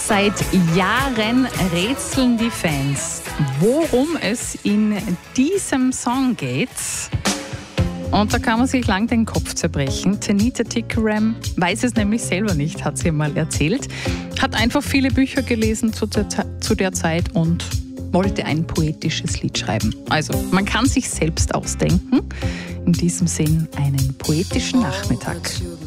Seit Jahren rätseln die Fans, worum es in diesem Song geht. Und da kann man sich lang den Kopf zerbrechen. Tanita Tikaram weiß es nämlich selber nicht, hat sie mal erzählt. Hat einfach viele Bücher gelesen zu der Zeit und wollte ein poetisches Lied schreiben. Also, man kann sich selbst ausdenken. In diesem Sinn einen poetischen Nachmittag.